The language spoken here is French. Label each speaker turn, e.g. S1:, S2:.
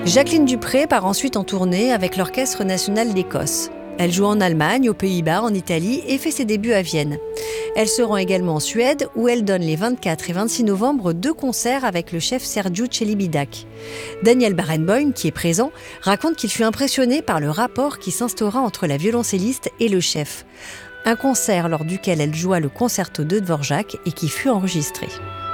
S1: Jacqueline Dupré part ensuite en tournée avec l'Orchestre national d'Écosse. Elle joue en Allemagne, aux Pays-Bas, en Italie et fait ses débuts à Vienne. Elle se rend également en Suède où elle donne les 24 et 26 novembre 2 concerts avec le chef Sergiu Celibidache. Daniel Barenboim, qui est présent, raconte qu'il fut impressionné par le rapport qui s'instaura entre la violoncelliste et le chef. Un concert lors duquel elle joua le concerto de Dvorak et qui fut enregistré.